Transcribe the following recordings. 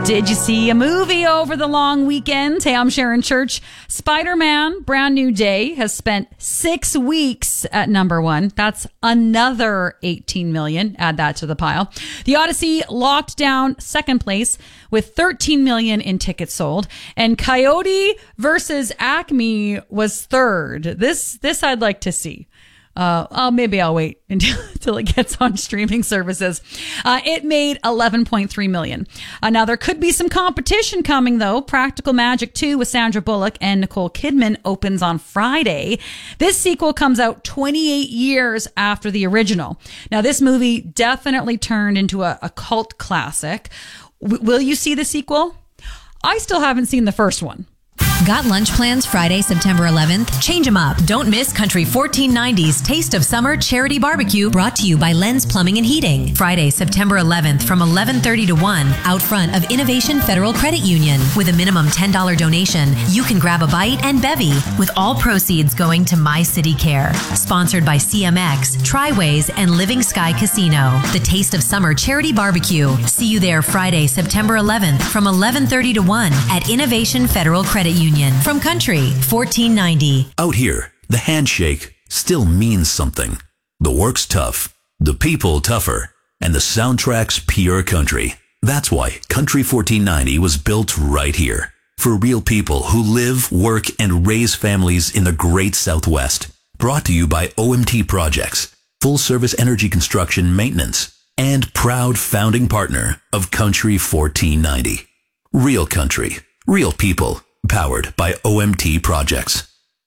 Did you see a movie over the long weekend? Hey, I'm Sharon Church. Spider-Man, Brand New Day, has spent 6 weeks at number one. That's another 18 million. Add that to the pile. The Odyssey locked down second place with 13 million in tickets sold. And Coyote versus Acme was third. This I'd like to see. Maybe I'll wait until it gets on streaming services. It made 11.3 million. Now there could be some competition coming though. Practical Magic 2 with Sandra Bullock and Nicole Kidman opens on Friday. This sequel comes out 28 years after the original. Now this movie definitely turned into a cult classic. Will you see the sequel? I still haven't seen the first one. Got lunch plans Friday, September 11th? Change them up. Don't miss Country 1490's Taste of Summer Charity Barbecue, brought to you by Lens Plumbing and Heating. Friday, September 11th from 11:30 to 1, out front of Innovation Federal Credit Union. With a minimum $10 donation, you can grab a bite and bevy, with all proceeds going to My City Care. Sponsored by CMX, Triways, and Living Sky Casino. The Taste of Summer Charity Barbecue. See you there Friday, September 11th from 11:30 to 1 at Innovation Federal Credit Union. From Country 1490. Out here, the handshake still means something. The work's tough, the people tougher, and the soundtrack's pure country. That's why Country 1490 was built right here. For real people who live, work, and raise families in the great Southwest. Brought to you by OMT Projects, full service energy construction maintenance, and proud founding partner of Country 1490. Real country, real people. Powered by OMT Projects.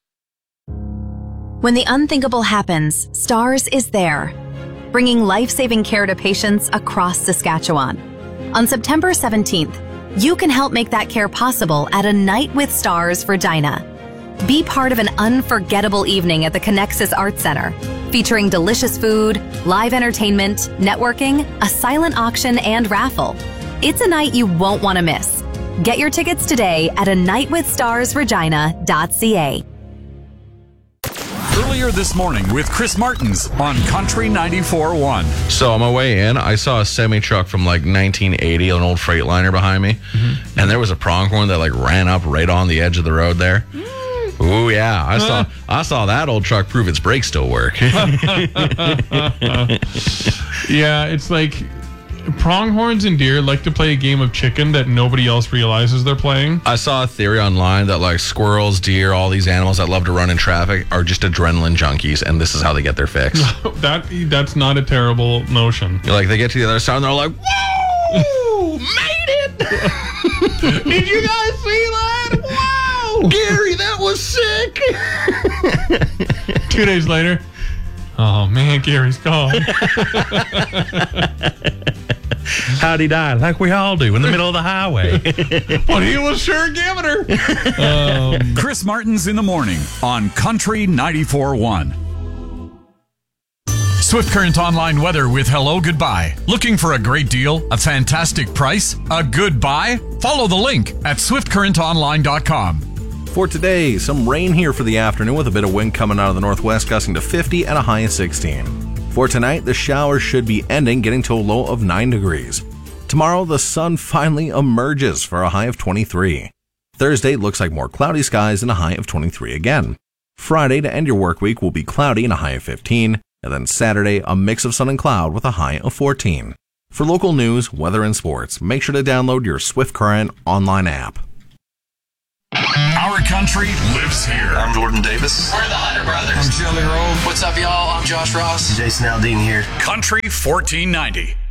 When the unthinkable happens, STARS is there, bringing life-saving care to patients across Saskatchewan. On September 17th, you can help make that care possible at A Night with Stars Regina. Be part of an unforgettable evening at the Connexus Arts Center, featuring delicious food, live entertainment, networking, a silent auction, and raffle. It's a night you won't want to miss. Get your tickets today at anightwithstarsregina.ca. Earlier this morning with Chris Martins on Country 94.1. So on my way in, I saw a semi-truck from like 1980, an old Freightliner behind me. Mm-hmm. And there was a pronghorn that like ran up right on the edge of the road there. Ooh, yeah. I saw that old truck prove its brakes still work. Yeah, it's like pronghorns and deer like to play a game of chicken that nobody else realizes they're playing. I saw a theory online that like squirrels, deer, all these animals that love to run in traffic are just adrenaline junkies, and this is how they get their fix. That's not a terrible notion. Like they get to the other side and they're like, whoa, made it! Did you guys see that? Wow! Gary, that was sick! 2 days later, oh man, Gary's gone. How'd he die? Like we all do, in the middle of the highway. But he was sure giving her. Chris Martins in the morning on Country 94.1. Swift Current Online weather with Hello Goodbye. Looking for a great deal, a fantastic price, a good buy? Follow the link at swiftcurrentonline.com. For today, some rain here for the afternoon with a bit of wind coming out of the northwest, gusting to 50 and a high of 16. For tonight, the showers should be ending, getting to a low of 9 degrees. Tomorrow, the sun finally emerges for a high of 23. Thursday looks like more cloudy skies and a high of 23 again. Friday, to end your work week, will be cloudy and a high of 15. And then Saturday, a mix of sun and cloud with a high of 14. For local news, weather, and sports, make sure to download your Swift Current online app. Our country lives here. I'm Jordan Davis. We're the Hunter Brothers. I'm Jelly Roll. What's up, y'all? I'm Josh Ross. Jason Aldean here. Country 1490.